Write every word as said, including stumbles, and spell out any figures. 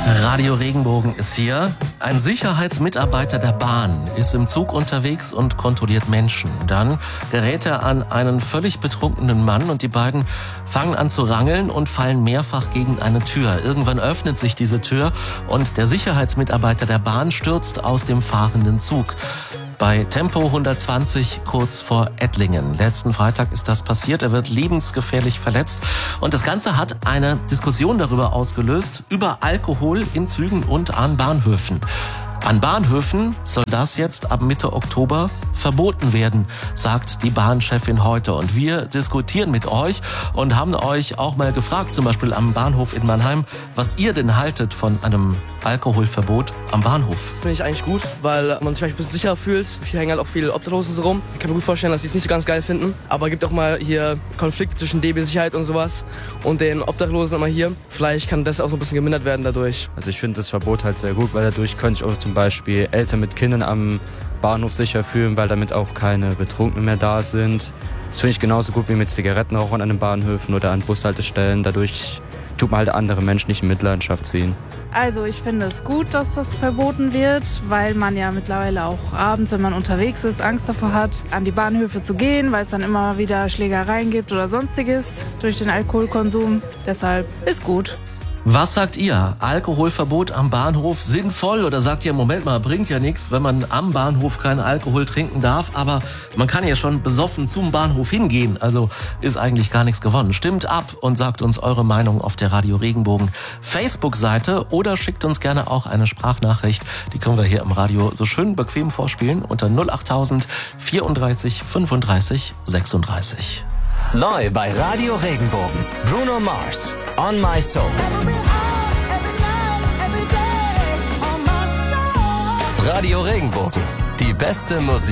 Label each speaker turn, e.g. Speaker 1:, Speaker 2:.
Speaker 1: Radio Regenbogen ist hier. Ein Sicherheitsmitarbeiter der Bahn ist im Zug unterwegs und kontrolliert Menschen. Dann gerät er an einen völlig betrunkenen Mann und die beiden fangen an zu rangeln und fallen mehrfach gegen eine Tür. Irgendwann öffnet sich diese Tür und der Sicherheitsmitarbeiter der Bahn stürzt aus dem fahrenden Zug. Bei Tempo hundertzwanzig kurz vor Ettlingen. Letzten Freitag ist das passiert. Er wird lebensgefährlich verletzt. Und das Ganze hat eine Diskussion darüber ausgelöst, über Alkohol in Zügen und an Bahnhöfen. An Bahnhöfen soll das jetzt ab Mitte Oktober verboten werden, sagt die Bahnchefin heute. Und wir diskutieren mit euch und haben euch auch mal gefragt, zum Beispiel am Bahnhof in Mannheim, was ihr denn haltet von einem Alkoholverbot am Bahnhof.
Speaker 2: Finde ich eigentlich gut, weil man sich vielleicht ein bisschen sicherer fühlt. Hier hängen halt auch viele Obdachlose so rum. Ich kann mir gut vorstellen, dass die es nicht so ganz geil finden. Aber es gibt auch mal hier Konflikte zwischen D B-Sicherheit und sowas und den Obdachlosen immer hier. Vielleicht kann das auch so ein bisschen gemindert werden dadurch.
Speaker 3: Also ich finde das Verbot halt sehr gut, weil dadurch könnte ich auch zum Beispiel Eltern mit Kindern am Bahnhof sicher fühlen, weil damit auch keine Betrunkenen mehr da sind. Das finde ich genauso gut wie mit Zigarettenrauchern an den Bahnhöfen oder an Bushaltestellen. Dadurch tut man halt andere Menschen nicht in Mitleidenschaft ziehen.
Speaker 4: Also ich finde es gut, dass das verboten wird, weil man ja mittlerweile auch abends, wenn man unterwegs ist, Angst davor hat, an die Bahnhöfe zu gehen, weil es dann immer wieder Schlägereien gibt oder sonstiges durch den Alkoholkonsum. Deshalb ist gut.
Speaker 1: Was sagt ihr? Alkoholverbot am Bahnhof sinnvoll? Oder sagt ihr, Moment mal, bringt ja nichts, wenn man am Bahnhof keinen Alkohol trinken darf, aber man kann ja schon besoffen zum Bahnhof hingehen, also ist eigentlich gar nichts gewonnen. Stimmt ab und sagt uns eure Meinung auf der Radio Regenbogen Facebook-Seite oder schickt uns gerne auch eine Sprachnachricht, die können wir hier im Radio so schön bequem vorspielen unter null acht tausend vierunddreißig fünfunddreißig sechsunddreißig.
Speaker 5: Neu bei Radio Regenbogen. Bruno Mars, On My Soul. Radio Regenbogen, die beste Musik.